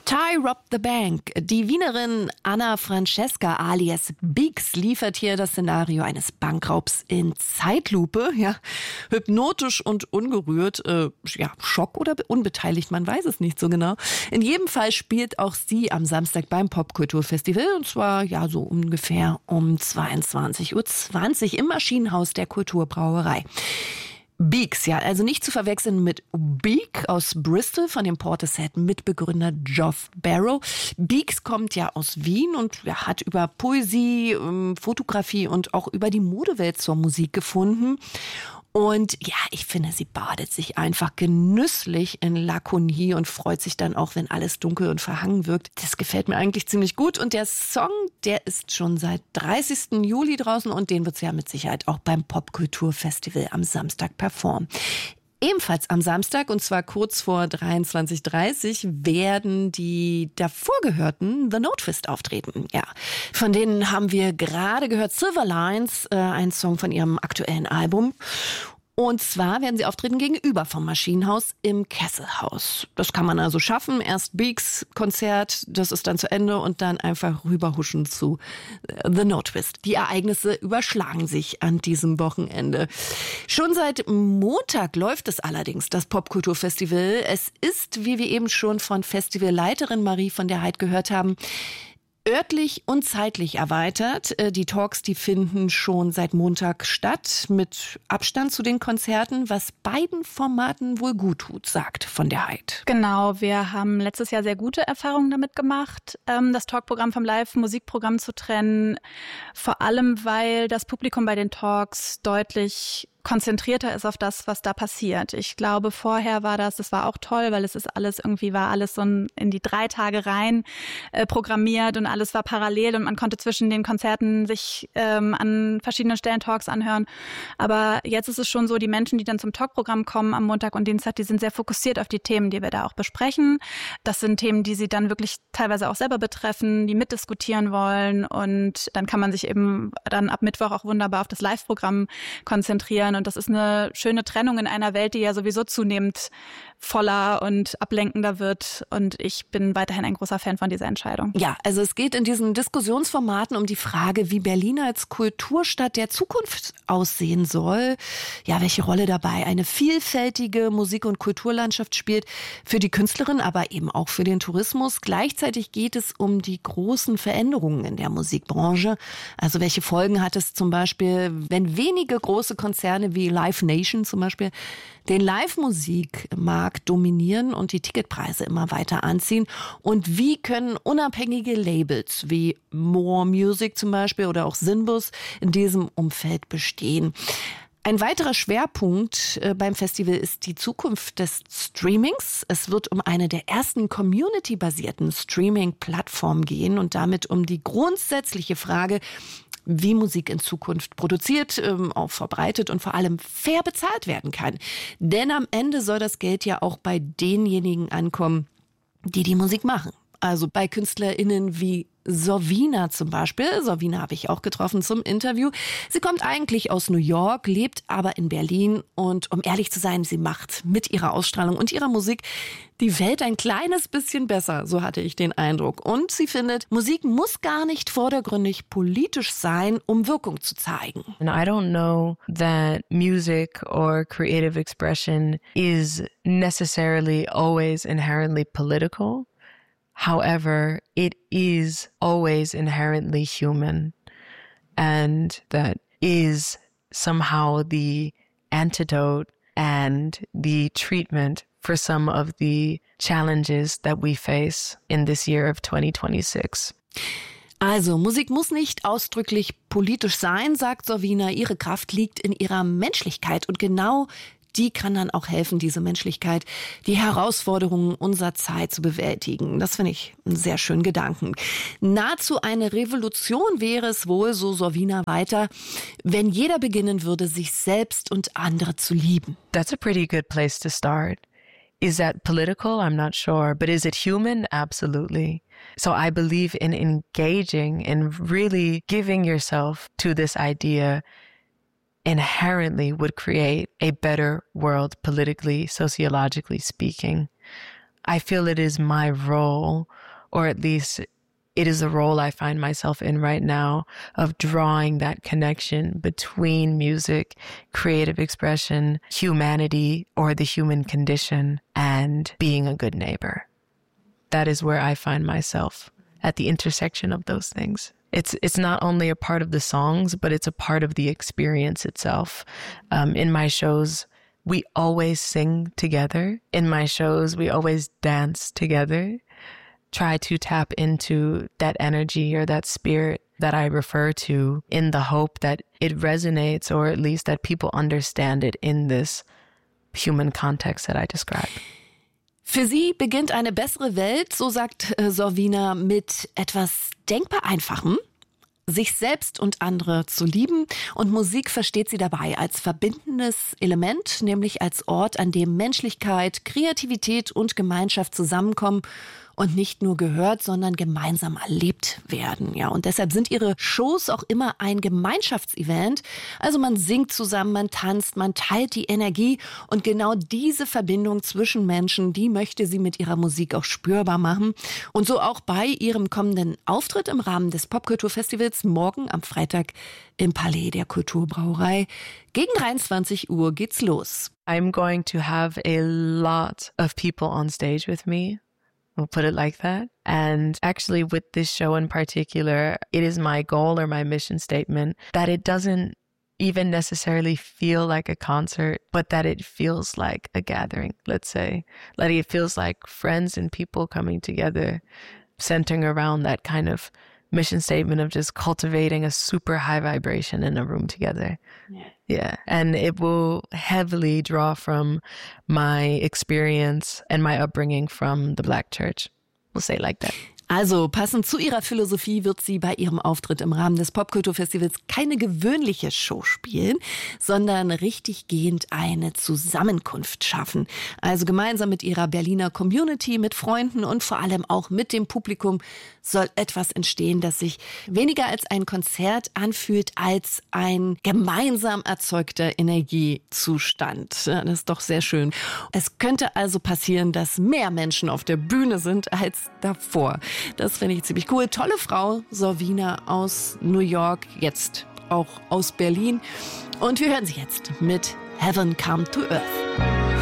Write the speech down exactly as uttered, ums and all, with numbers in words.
Ty robbed the bank. Die Wienerin Anna Francesca alias Beeks liefert hier das Szenario eines Bankraubs in Zeitlupe. Ja, hypnotisch und ungerührt. Äh, ja, Schock oder unbeteiligt, man weiß es nicht so genau. In jedem Fall spielt auch sie am Samstag beim Popkulturfestival. Und zwar ja so ungefähr um zweiundzwanzig Uhr zwanzig im Maschinenhaus der Kulturbrauerei. Beeks, ja, also nicht zu verwechseln mit Beak aus Bristol von dem Portishead-Mitbegründer Geoff Barrow. Beeks kommt ja aus Wien und ja, hat über Poesie, Fotografie und auch über die Modewelt zur Musik gefunden. Und ja, ich finde, sie badet sich einfach genüsslich in Lakonie und freut sich dann auch, wenn alles dunkel und verhangen wirkt. Das gefällt mir eigentlich ziemlich gut. Und der Song, der ist schon seit dreißigsten Juli draußen und den wird sie ja mit Sicherheit auch beim Popkulturfestival am Samstag performen. Ebenfalls am Samstag, und zwar kurz vor dreiundzwanzig Uhr dreißig, werden die davor gehörten The Notefist auftreten. Ja, von denen haben wir gerade gehört Silver Lines, äh, ein Song von ihrem aktuellen Album. Und zwar werden sie auftreten gegenüber vom Maschinenhaus im Kesselhaus. Das kann man also schaffen. Erst Beeks Konzert, das ist dann zu Ende und dann einfach rüberhuschen zu The Notefist. Die Ereignisse überschlagen sich an diesem Wochenende. Schon seit Montag läuft es allerdings, das Popkulturfestival. Es ist, wie wir eben schon von Festivalleiterin Marie von der Heid gehört haben, örtlich und zeitlich erweitert. Die Talks, die finden schon seit Montag statt, mit Abstand zu den Konzerten, was beiden Formaten wohl gut tut, sagt von der Heid. Genau, wir haben letztes Jahr sehr gute Erfahrungen damit gemacht, das Talkprogramm vom Live-Musikprogramm zu trennen. Vor allem, weil das Publikum bei den Talks deutlich konzentrierter ist auf das, was da passiert. Ich glaube, vorher war das, das war auch toll, weil es ist alles irgendwie, war alles so in die drei Tage rein äh, programmiert und alles war parallel und man konnte zwischen den Konzerten sich ähm, an verschiedenen Stellen Talks anhören. Aber jetzt ist es schon so, die Menschen, die dann zum Talkprogramm kommen am Montag und Dienstag, die sind sehr fokussiert auf die Themen, die wir da auch besprechen. Das sind Themen, die sie dann wirklich teilweise auch selber betreffen, die mitdiskutieren wollen und dann kann man sich eben dann ab Mittwoch auch wunderbar auf das Live-Programm konzentrieren. Und das ist eine schöne Trennung in einer Welt, die ja sowieso zunehmend voller und ablenkender wird. Und ich bin weiterhin ein großer Fan von dieser Entscheidung. Ja, also es geht in diesen Diskussionsformaten um die Frage, wie Berlin als Kulturstadt der Zukunft aussehen soll. Ja, welche Rolle dabei eine vielfältige Musik- und Kulturlandschaft spielt für die Künstlerin, aber eben auch für den Tourismus. Gleichzeitig geht es um die großen Veränderungen in der Musikbranche. Also welche Folgen hat es zum Beispiel, wenn wenige große Konzerne wie Live Nation zum Beispiel den Live-Musikmarkt dominieren und die Ticketpreise immer weiter anziehen? Und wie können unabhängige Labels wie More Music zum Beispiel oder auch Sinbus in diesem Umfeld bestehen? Ein weiterer Schwerpunkt beim Festival ist die Zukunft des Streamings. Es wird um eine der ersten community-basierten Streaming-Plattformen gehen und damit um die grundsätzliche Frage, wie Musik in Zukunft produziert, auch verbreitet und vor allem fair bezahlt werden kann. Denn am Ende soll das Geld ja auch bei denjenigen ankommen, die die Musik machen. Also bei KünstlerInnen wie Sorvina zum Beispiel. Sorvina habe ich auch getroffen zum Interview. Sie kommt eigentlich aus New York, lebt aber in Berlin und um ehrlich zu sein, sie macht mit ihrer Ausstrahlung und ihrer Musik die Welt ein kleines bisschen besser, so hatte ich den Eindruck. Und sie findet, Musik muss gar nicht vordergründig politisch sein, um Wirkung zu zeigen. And I don't know that music or creative expression is necessarily always inherently political. However, it is always inherently human, and that is somehow the antidote and the treatment for some of the challenges that we face in this year of twenty twenty-six. Also, Musik muss nicht ausdrücklich politisch sein, sagt Sorvina. Ihre Kraft liegt in ihrer Menschlichkeit und genau die kann dann auch helfen, diese Menschlichkeit, die Herausforderungen unserer Zeit zu bewältigen. Das finde ich einen sehr schönen Gedanken. Nahezu eine Revolution wäre es wohl, so Sorvina weiter, wenn jeder beginnen würde, sich selbst und andere zu lieben. That's a pretty good place to start. Is that political? I'm not sure. But is it human? Absolutely. So I believe in engaging and really giving yourself to this idea inherently would create a better world, politically, sociologically speaking. I feel it is my role, or at least it is a role I find myself in right now, of drawing that connection between music, creative expression, humanity, or the human condition, and being a good neighbor. That is where I find myself, at the intersection of those things. It's it's not only a part of the songs, but it's a part of the experience itself. Um, in my shows, we always sing together. In my shows, we always dance together. Try to tap into that energy or that spirit that I refer to, in the hope that it resonates, or at least that people understand it in this human context that I describe. Für sie beginnt eine bessere Welt, so sagt äh, Sorvina, mit etwas denkbar Einfachem, sich selbst und andere zu lieben. Und Musik versteht sie dabei als verbindendes Element, nämlich als Ort, an dem Menschlichkeit, Kreativität und Gemeinschaft zusammenkommen und nicht nur gehört, sondern gemeinsam erlebt werden. Ja, und deshalb sind ihre Shows auch immer ein Gemeinschaftsevent. Also man singt zusammen, man tanzt, man teilt die Energie. Und genau diese Verbindung zwischen Menschen, die möchte sie mit ihrer Musik auch spürbar machen. Und so auch bei ihrem kommenden Auftritt im Rahmen des Popkulturfestivals morgen am Freitag im Palais der Kulturbrauerei. Gegen dreiundzwanzig Uhr geht's los. I'm going to have a lot of people on stage with me. We'll put it like that. And actually with this show in particular, it is my goal or my mission statement that it doesn't even necessarily feel like a concert, but that it feels like a gathering, let's say. Like it feels like friends and people coming together, centering around that kind of mission statement of just cultivating a super high vibration in a room together. Yeah. Yeah. And it will heavily draw from my experience and my upbringing from the Black church. We'll say it like that. Also passend zu ihrer Philosophie wird sie bei ihrem Auftritt im Rahmen des Popkulturfestivals keine gewöhnliche Show spielen, sondern richtiggehend eine Zusammenkunft schaffen. Also gemeinsam mit ihrer Berliner Community, mit Freunden und vor allem auch mit dem Publikum soll etwas entstehen, das sich weniger als ein Konzert anfühlt, als ein gemeinsam erzeugter Energiezustand. Ja, das ist doch sehr schön. Es könnte also passieren, dass mehr Menschen auf der Bühne sind als davor. Das finde ich ziemlich cool. Tolle Frau, Sorvina aus New York, jetzt auch aus Berlin. Und wir hören sie jetzt mit Heaven Come to Earth.